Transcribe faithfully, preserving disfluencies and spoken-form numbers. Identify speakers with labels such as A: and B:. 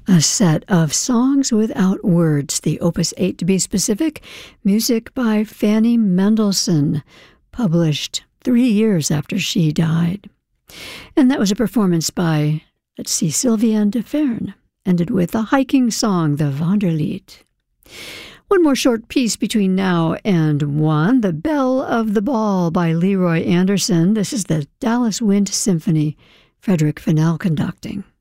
A: A set of songs without words, the Opus eight to be specific, music by Fanny Mendelssohn, published three years after she died. And that was a performance by, let's see, Sylviane de Fern, ended with a hiking song, the Wanderlied. One more short piece between now and one, The Belle of the Ball by Leroy Anderson. This is the Dallas Wind Symphony, Frederick Fennell conducting.